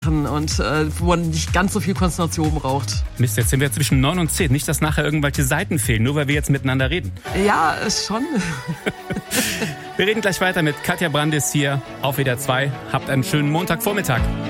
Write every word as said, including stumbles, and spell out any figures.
machen und äh, wo man nicht ganz so viel Konzentration braucht. Mist, jetzt sind wir zwischen neun und zehn. Nicht, dass nachher irgendwelche Seiten fehlen, nur weil wir jetzt miteinander reden. Ja, ist schon. Wir reden gleich weiter mit Katja Brandis hier auf W D R zwei. Habt einen schönen Montagvormittag.